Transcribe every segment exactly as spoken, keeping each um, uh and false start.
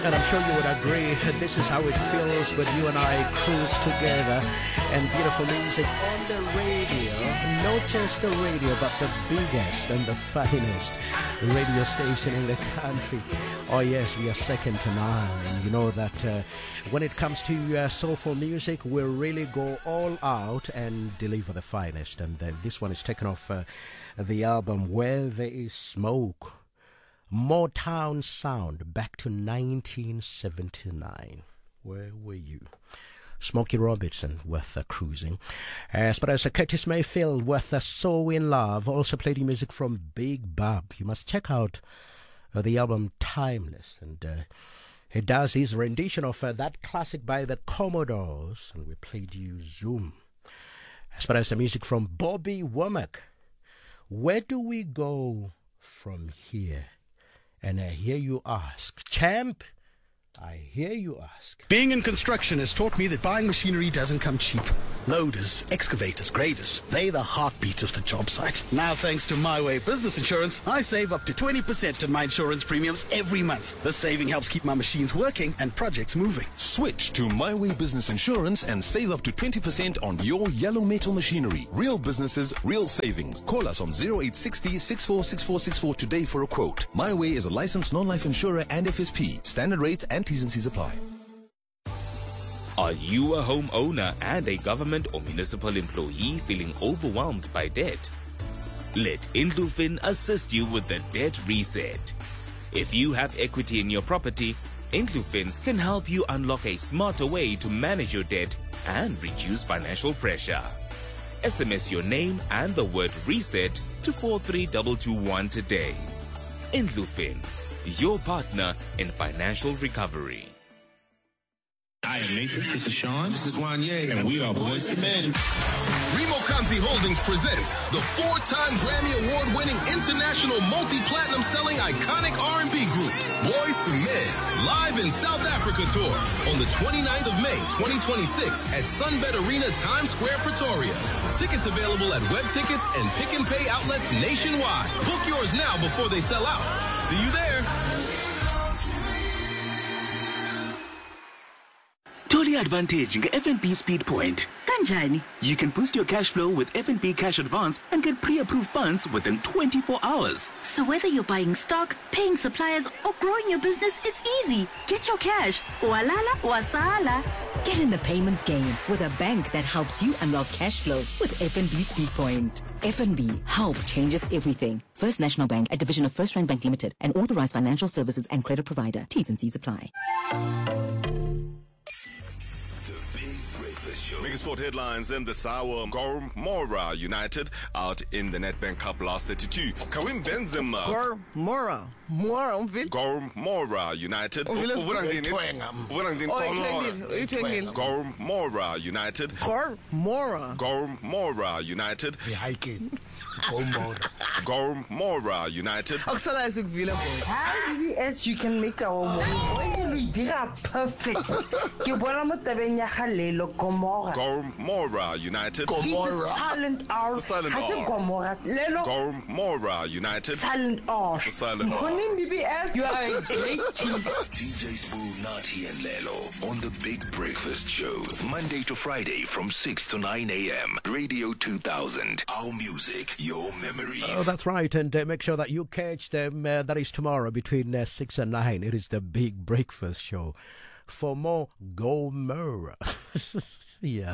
And I'm sure you would agree, this is how it feels when you and I cruise together and beautiful music on the radio. Not just the radio, but the biggest and the finest radio station in the country. Oh yes, we are second to none. And you know that uh, when it comes to uh, soulful music, we really go all out and deliver the finest. And uh, this one is taken off uh, the album Where There Is Smoke. Motown sound back to nineteen seventy-nine. Where were you? Smokey Robinson with uh, Cruising. As far as uh, Curtis Mayfield with uh, So In Love, also played music from Big Bub. You must check out uh, the album Timeless. And uh, he does his rendition of uh, that classic by the Commodores. And we played you Zoom. As far as the music from Bobby Womack. Where do we go from here? And I hear you ask, champ, I hear you ask. Being in construction has taught me that buying machinery doesn't come cheap. Loaders, excavators, graders, they're the heartbeat of the job site. Now, thanks to My Way Business Insurance, I save up to twenty percent on my insurance premiums every month. This saving helps keep my machines working and projects moving. Switch to My Way Business Insurance and save up to twenty percent on your yellow metal machinery. Real businesses, real savings. Call us on zero eight six zero, six four six four six four today for a quote. My Way is a licensed non-life insurer and F S P. Standard rates and T's and C's apply. Are you a homeowner and a government or municipal employee feeling overwhelmed by debt? Let Indlufin assist you with the debt reset. If you have equity in your property, Indlufin can help you unlock a smarter way to manage your debt and reduce financial pressure. S M S your name and the word reset to four three two two one today. Indlufin, your partner in financial recovery. I am Nathan, this is Sean, this is Wanye, and we are Boys to Men. Remo Kanzi Holdings presents the four-time Grammy Award-winning international multi-platinum selling iconic R and B group, Boys to Men, live in South Africa tour on the twenty-ninth of May, twenty twenty-six at Sunbet Arena, Times Square, Pretoria. Tickets available at web tickets and pick and pay outlets nationwide. Book yours now before they sell out. See you there. Totally advantage F N B Speed Point. Kanjani? You can boost your cash flow with F N B Cash Advance and get pre-approved funds within twenty-four hours. So whether you're buying stock, paying suppliers, or growing your business, it's easy. Get your cash. Walala wasala. Get in the payments game with a bank that helps you unlock cash flow with F N B Speed Point. F N B, help changes everything. First National Bank, a division of First Rand Bank Limited, an authorized financial services and credit provider. T's and C's apply. Mega Sport headlines in this hour. Gor Mora United out in the Nedbank Cup last thirty-two. Karim Benzema. Gor Mora. Mora umvil. Gor Mora United. Uvela Gor Mora United. Gor Mora. Gor Mora United. Gor Mora United. Oksala isukuvila boy. How B B S you can make our money? When did we did a perfect? Ke bona mo tabeng ya galelo Gomora. Gor Mora United. Gomora. Silent R. It's a silent R. Gomora. Lelo. Gor Mora United. Silent R. It's a silent R. Morning B B S, you are a great team. D J Smooth, Nati and Lelo on the Big Breakfast Show. Monday to Friday from six to nine a.m. Radio two thousand. Our music, your memories. Oh, that's right. And uh, make sure that you catch them. Uh, that is tomorrow between uh, six and nine. It is the Big Breakfast Show. For more Gomora. Yeah.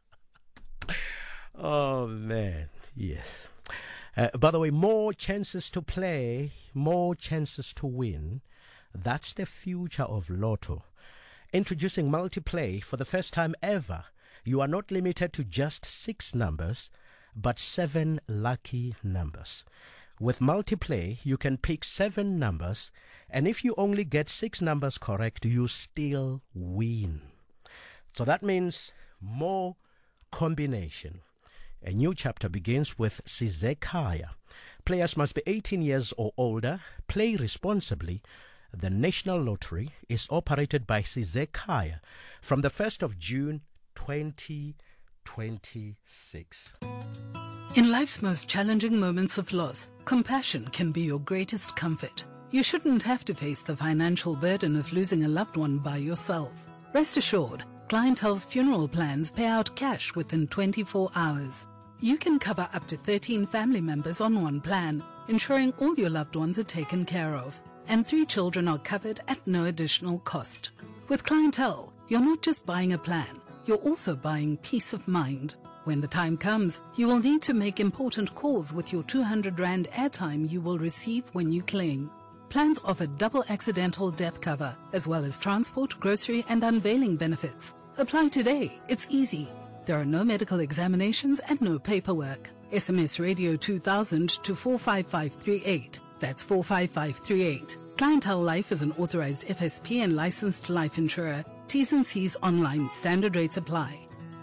Oh, man. Yes. Uh, by the way, more chances to play, more chances to win. That's the future of Lotto. Introducing multiplay for the first time ever. You are not limited to just six numbers, but seven lucky numbers. With multiplay, you can pick seven numbers, and if you only get six numbers correct, you still win. So that means more combination. A new chapter begins with Sizekaya. Players must be eighteen years or older, play responsibly. The National Lottery is operated by Sizekaya from the first of June twenty twenty-six. In life's most challenging moments of loss, compassion can be your greatest comfort. You shouldn't have to face the financial burden of losing a loved one by yourself. Rest assured, Clientele's funeral plans pay out cash within twenty-four hours. You can cover up to thirteen family members on one plan, ensuring all your loved ones are taken care of, and three children are covered at no additional cost. With Clientele, you're not just buying a plan, you're also buying peace of mind. When the time comes, you will need to make important calls with your two hundred rand airtime you will receive when you claim. Plans offer double accidental death cover, as well as transport, grocery, and unveiling benefits. Apply today. It's easy. There are no medical examinations and no paperwork. S M S Radio two thousand to four five five three eight. That's four five five three eight. Clientele Life is an authorized F S P and licensed life insurer. T's and C's online. Standard rates apply.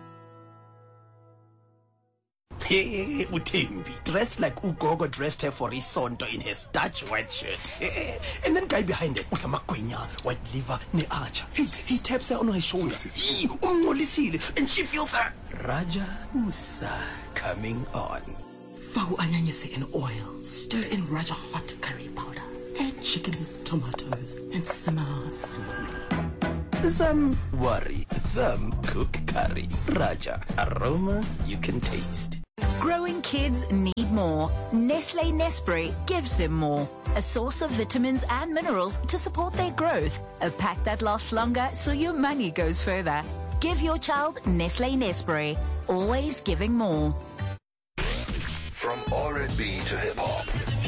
Hey, Utimbi, dressed like Ugogo dressed her for Isonto in his Dutch white shirt. And then guy behind it, Usamagwinya, white liver, ne archer. Hey, he taps her on her shoulder. Hey, ummolisile, and she feels her. Raja Musa coming on. Fau anyanyese in oil, stir in Raja hot curry powder, add chicken, tomatoes, and simmer slowly. Some worry, some cook curry. Raja, aroma you can taste. Growing kids need more. Nestle Nespre gives them more. A source of vitamins and minerals to support their growth. A pack that lasts longer so your money goes further. Give your child Nestle Nespre. Always giving more. From R and B to hip-hop,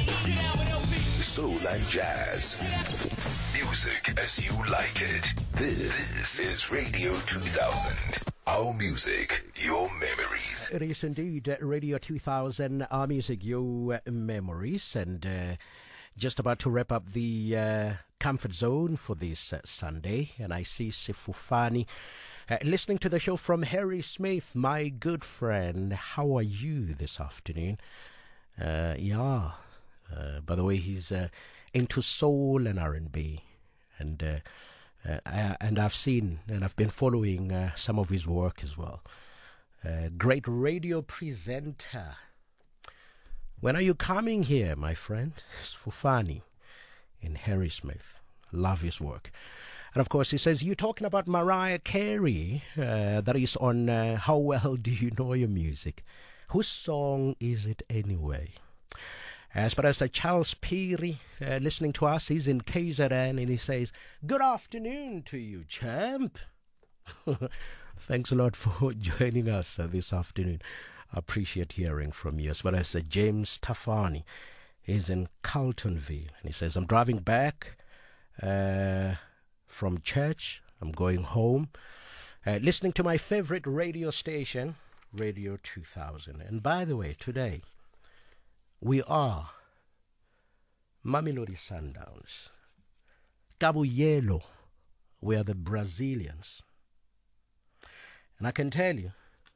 soul and jazz, music as you like it. This, this is Radio two thousand. Our music, your memories. It is indeed uh, Radio two thousand, Our Music, Your uh, Memories. And uh, just about to wrap up the uh, comfort zone for this uh, Sunday. And I see Sifufani uh, listening to the show from Harry Smith, my good friend. How are you this afternoon? Uh, yeah. Uh, by the way, he's uh, into soul and R and B. And... Uh, Uh, I, and I've seen and I've been following uh, some of his work as well. Uh, great radio presenter. When are you coming here, my friend? Sifufani in Harry Smith. Love his work. And of course, he says, you're talking about Mariah Carey. Uh, that is on uh, How Well Do You Know Your Music? Whose song is it anyway? As far as uh, Charles Peary uh, listening to us, he's in K Z N and he says, good afternoon to you, champ. Thanks a lot for joining us uh, this afternoon. I appreciate hearing from you. As well as uh, James Tafani is in Carltonville and he says, I'm driving back uh, from church. I'm going home, uh, listening to my favorite radio station, Radio two thousand. And by the way, today, we are Mamelodi Sundowns. Kabuyelo, we are the Brazilians. And I can tell you,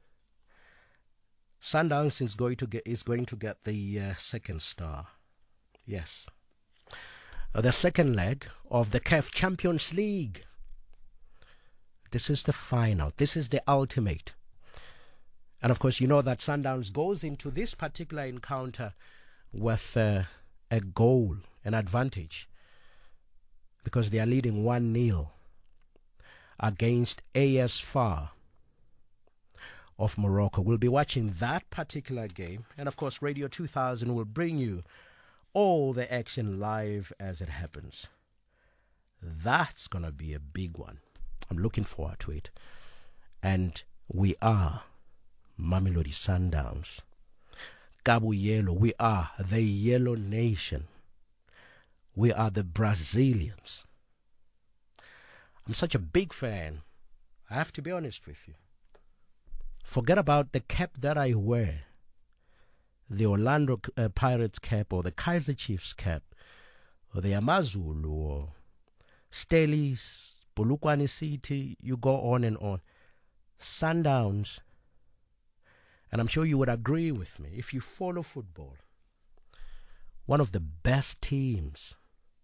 Sundowns is going to get, is going to get the uh, second star. Yes. Uh, the second leg of the C A F Champions League. This is the final. This is the ultimate. And of course, you know that Sundowns goes into this particular encounter with uh, a goal, an advantage, because they are leading one nil against A S F A R of Morocco. We'll be watching that particular game. And of course, Radio two thousand will bring you all the action live as it happens. That's going to be a big one. I'm looking forward to it. And we are Mamelodi Sundowns. Kabuyelo, we are the Yellow Nation. We are the Brazilians. I'm such a big fan. I have to be honest with you. Forget about the cap that I wear. The Orlando uh, Pirates cap or the Kaizer Chiefs cap or the Amazulu or Stelis, Polokwane City, you go on and on. Sundowns, and I'm sure you would agree with me, if you follow football, one of the best teams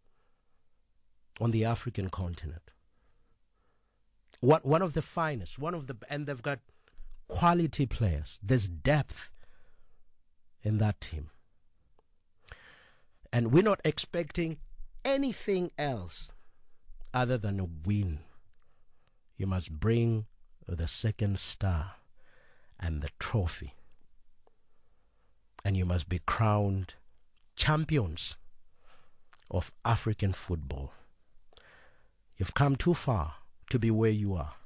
on the African continent. One, one of the finest, one of the, and they've got quality players. There's depth in that team. And we're not expecting anything else other than a win, you must bring the second star and the trophy. And you must be crowned champions of African football. You've come too far to be where you are.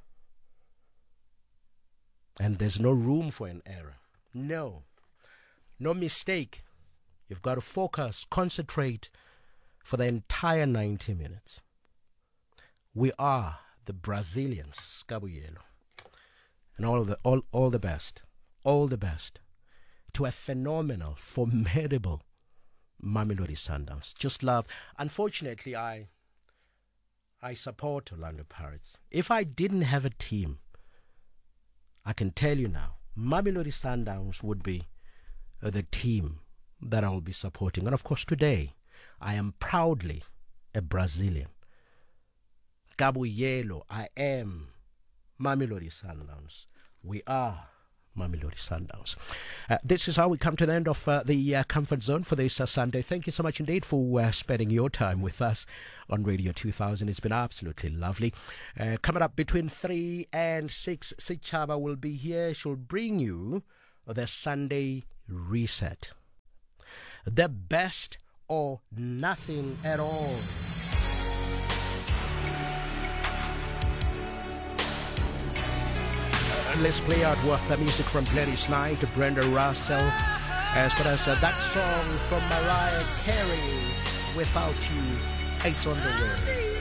And there's no room for an error. No. No mistake. You've got to focus, concentrate for the entire ninety minutes. We are the Brazilians, Kabuyelo. And all the all, all the best. All the best to a phenomenal, formidable Mamelodi Sundowns. Just love. Unfortunately, I I support Orlando Pirates. If I didn't have a team, I can tell you now, Mamelodi Sundowns would be uh, the team that I will be supporting. And of course, today, I am proudly a Brazilian. Kabuyelo, I am Mamelodi Sundowns. We are Mamelodi Sundowns. Uh, this is how we come to the end of uh, the uh, Comfort Zone for this uh, Sunday. Thank you so much indeed for uh, spending your time with us on Radio two thousand. It's been absolutely lovely. Uh, coming up between three and six, Sichaba will be here. She'll bring you the Sunday Reset. The best or nothing at all. Let's play out with the music from Gladys Knight to Brenda Russell, as well as uh, that song from Mariah Carey, Without You, It's on the Way.